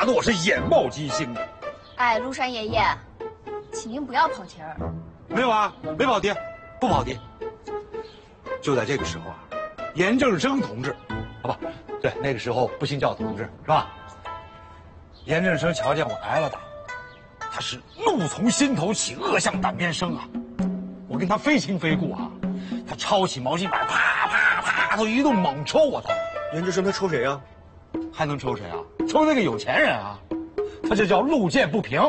得我是眼冒金星的。 哎，庐山爷爷，请您不要跑题儿。 没有啊，没跑题，不跑题。就在这个时候啊，严正生同志，不对，那个时候不兴叫同志是吧？严正生瞧见我挨了打，他是怒从心头起，恶向胆边生啊！我跟他非亲非故啊，他抄起毛巾板，啪啪啪，他一顿猛抽我头。 严正生他抽谁呀？ 还能抽谁啊？抽那个有钱人啊！他这叫路见不平。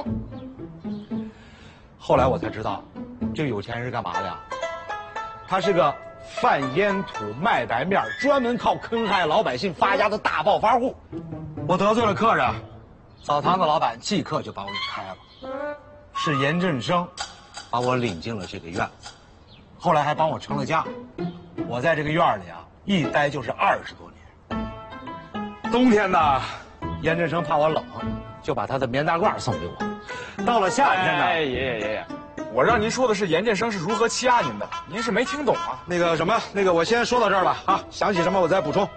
后来我才知道，这个有钱人是干嘛的呀？他是个贩烟土卖白面，专门靠坑害老百姓发家的大暴发户。我得罪了客人，澡堂子老板即刻就把我给开了。是严振生把我领进了这个院子，后来还帮我成了家。我在这个院里啊，一待就是20多年。冬天呢，严振生怕我冷，就把他的棉大褂送给我。到了夏天呢， 哎，爷爷，我让您说的是严振生是如何欺压您的，您是没听懂啊。 那个什么，我先说到这儿吧啊，想起什么我再补充。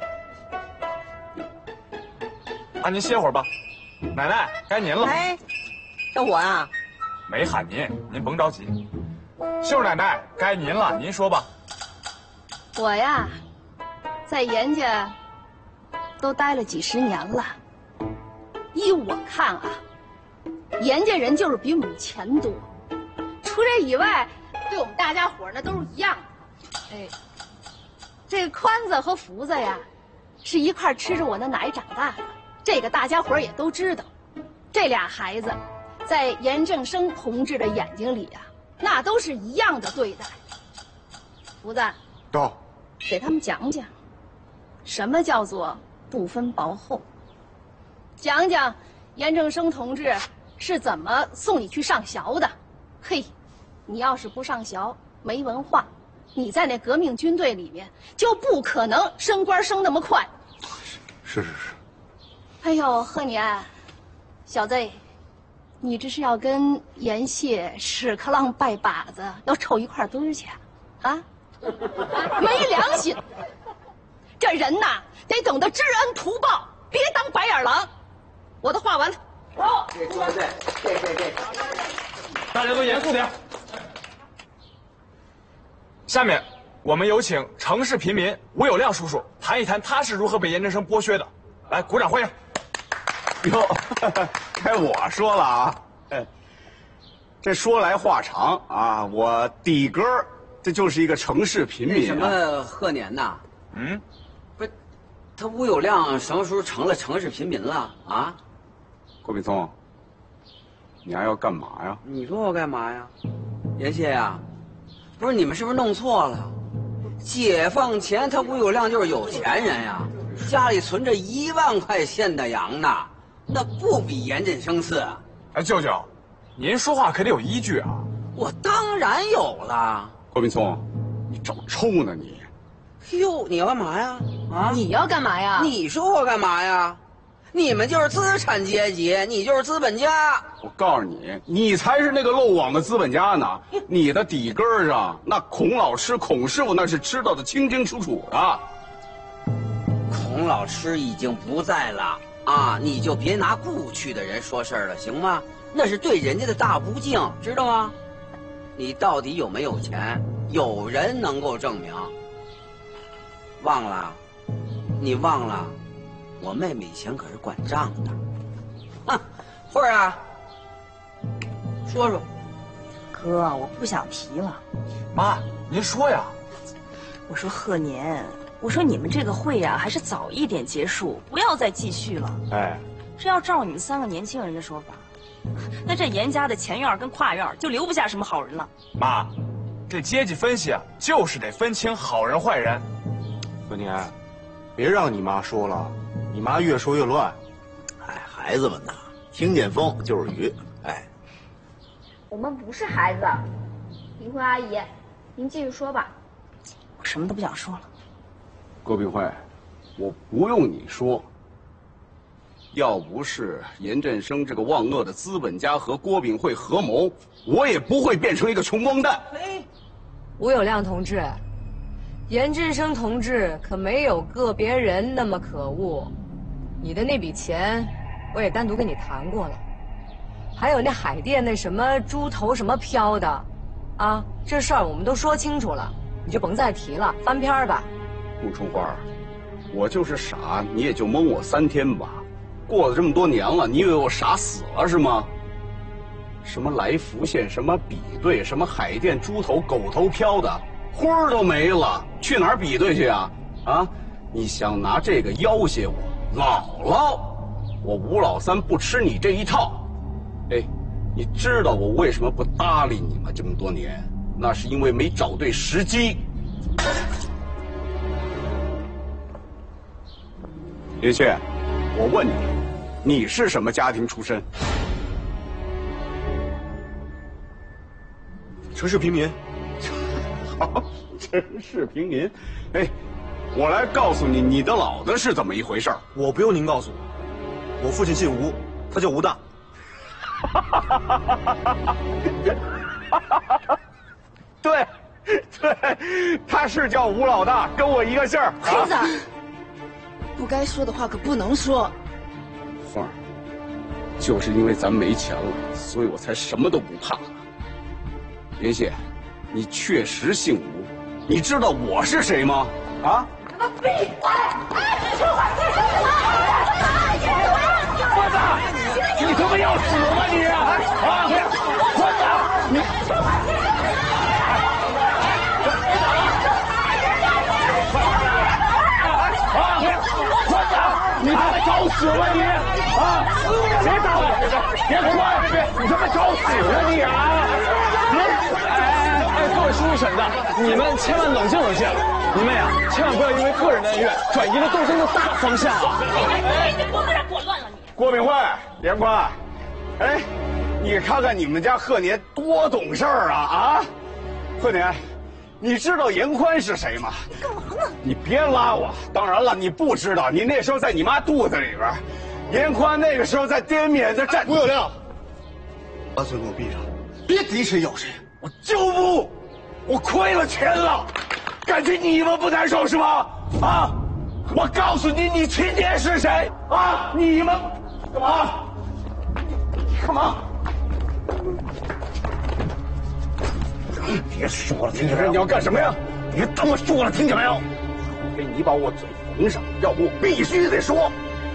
那您歇会儿吧，奶奶该您了。 哎，到我啊？ 没喊您，您甭着急。秀奶奶该您了，您说吧。 我呀，在严家都待了几十年了。依我看啊，严家人就是比我们钱多，除这以外，对我们大家伙呢都是一样的。哎，这个宽子和福子呀，是一块吃着我的奶长大的，这个大家伙也都知道。这俩孩子，在严正生同志的眼睛里啊，那都是一样的对待。福子， 到， 给他们讲讲，什么叫做不分薄厚。讲讲严正生同志是怎么送你去上学的。嘿，你要是不上学，没文化，你在那革命军队里面就不可能升官升那么快。 是。 哎呦，贺年，小子，你这是要跟严谢屎壳郎拜把子，要抽一块堆儿去啊？没良心！这人呐，得懂得知恩图报，别当白眼狼。我的话完了。好， 这说的对，对。 大家都严肃点。下面我们有请城市贫民吴有亮叔叔谈一谈他是如何被严振生剥削的。来，鼓掌欢迎。 哟，该我说了啊。这说来话长啊，我底哥这就是一个城市贫民。 什么贺年呐？不是，他吴有亮什么时候成了城市贫民了啊？ 郭炳聪，你还要干嘛呀？ 你说我干嘛呀？严谢呀，不是你们是不是弄错了？解放前他吴有亮就是有钱人呀，家里存着1万块现的洋呢，那不比严振生次。 哎，舅舅，您说话可得有依据啊。 我当然有了。 郭炳聪，你找抽呢你？ 哟，你要干嘛呀？啊， 你要干嘛呀？ 你说我干嘛呀？你们就是资产阶级，你就是资本家。 我告诉你，你才是那个漏网的资本家呢。你的底根上，那孔老师、孔师傅那是知道的清清楚楚的。 孔老师已经不在了啊，你就别拿故去的人说事儿了，行吗？那是对人家的大不敬，知道吗？你到底有没有钱？有人能够证明。忘了？你忘了？我妹妹以前可是管账的。哼，慧儿啊，说说。 哥，我不想提了。 妈，您说呀。 我说贺年，我说你们这个会呀，还是早一点结束，不要再继续了。 哎， 这要照你们3个年轻人的说法，那这严家的前院跟跨院就留不下什么好人了。 妈，这阶级分析啊，就是得分清好人坏人。 贺年，别让你妈说了，你妈越说越乱。 哎，孩子们呐，听见风就是雨。哎， 我们不是孩子。林慧阿姨，您继续说吧。 我什么都不想说了。 郭炳辉，我不用你说，要不是严振生这个万恶的资本家和郭炳辉合谋，我也不会变成一个穷光蛋。 吴有亮同志，严振生同志可没有个别人那么可恶。你的那笔钱我也单独跟你谈过了。还有那海淀那什么猪头什么飘的，啊，这事儿我们都说清楚了，你就甭再提了，翻篇吧。 顾春花，我就是傻，你也就蒙我3天吧。过了这么多年了，你以为我傻死了是吗？什么来福县，什么比对，什么海淀猪头狗头飘的，灰儿都没了，去哪儿比对去啊？啊，你想拿这个要挟我？姥姥，我吴老三不吃你这一套。哎，你知道我为什么不搭理你吗？这么多年，那是因为没找对时机。叶倩，我问你，你是什么家庭出身？ 城市平民。 好，城市平民。哎，我来告诉你，你的老的是怎么一回事儿。 我不用您告诉我，我父亲姓吴，他叫吴大。 对，对，他是叫吴老大，跟我一个姓儿。 黑子，不该说的话可不能说。 凤儿，就是因为咱没钱了，所以我才什么都不怕了。莲谢，你确实姓吴，你知道我是谁吗？啊？ 闭嘴！ 混子，你他妈要死吗你？啊！混子，你！混子，你他妈找死吧你！啊！别打我！别快！你他妈找死吧你啊！ 各位叔叔婶子，你们千万冷静冷静，你们呀，千万不要因为个人的恩怨转移了斗争的大方向啊！ 过乱了你！ 郭炳慧、严宽，哎，你看看你们家贺年多懂事儿啊！啊，贺年，你知道严宽是谁吗？ 你干嘛呢？ 你别拉我！当然了，你不知道，你那时候在你妈肚子里边，严宽那个时候在滇缅的战。 吴有亮，把嘴给我闭上，别逮谁咬谁。 我就不，我亏了钱了，感觉你们不难受是吧？啊！我告诉你，你亲爹是谁啊？你们干嘛？干嘛？别说了，听见没有？你要干什么呀？别他妈说了，听见没有？除非你把我嘴缝上，要不我必须得说。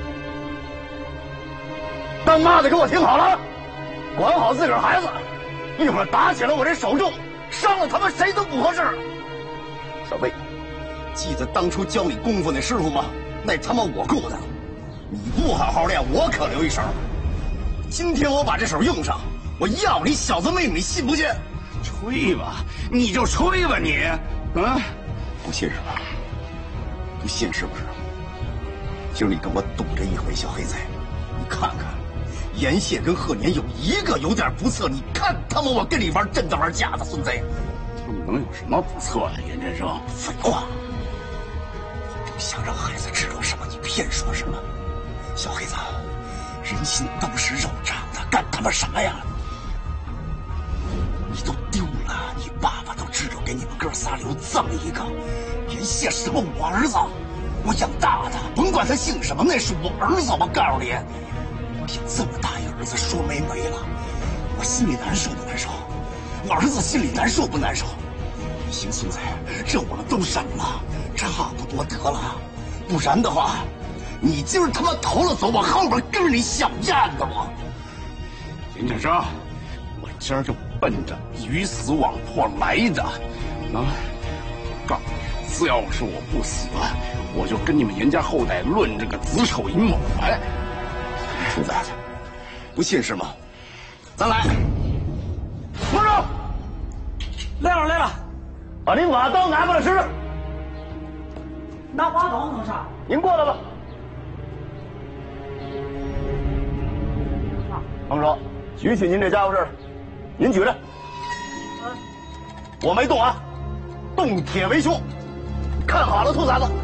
当妈的给我听好了，管好自个儿孩子。一会儿打起来我这手重，伤了他们谁都不合适。 小贝，记得当初教你功夫那师傅吗？那他妈我雇的，你不好好练，我可留一手。今天我把这手用上，我要你小子命，你信不信？ 吹吧，你就吹吧你，啊， 不信是吧？不信是不是？今儿你跟我赌这一回，小黑子，你看看。严谢跟贺年有一个有点不测，你看他妈我跟你玩真的玩假的，孙子！ 你能有什么不测呀，严振生？ 废话！你不想让孩子知道什么，你偏说什么？小黑子，人心都是肉长的，干他妈什么呀？你都丢了，你爸爸都知道给你们哥仨留这么一个。严谢是他妈我儿子，我养大的，甭管他姓什么，那是我儿子，我告诉你。养这么大一儿子说没了，我心里难受不难受？我儿子心里难受不难受？行，孙子，这我们都忍了，差不多得了，不然的话，你今儿他妈投了走，我后边跟着你小燕子我。 严振生，我今儿就奔着鱼死网破来的，啊！告诉你，只要是我不死，我就跟你们严家后代论这个子丑寅卯来。 孙子，不信是吗？咱来。 住手！来了，把您瓦刀拿过来试试。 拿瓦刀能啥？ 您过来吧。王叔，举起您这家伙事儿，您举着。我没动啊，动铁为凶。看好了，兔崽子。